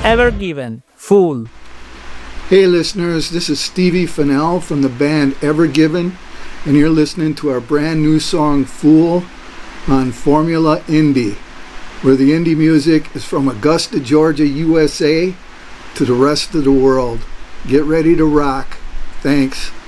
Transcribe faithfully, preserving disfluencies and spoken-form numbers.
Ever Given, Fool. Hey listeners, this is Stevie Fennell from the band Ever Given, and you're listening to our brand new song Fool on Formula Indie, where the indie music is from Augusta, Georgia, U S A to the rest of the world. Get ready to rock. Thanks.